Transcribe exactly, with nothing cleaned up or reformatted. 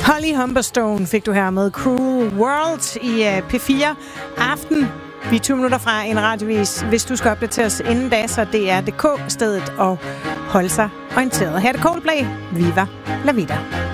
Holly Humberstone fik du her med Cruel World i uh, P fire Aften. Vi er tyve minutter fra en radiovis. Hvis du skal opdatere os inden da, så det er D K stedet og holde sig orienteret. Her er det Coldplay. Viva la vida.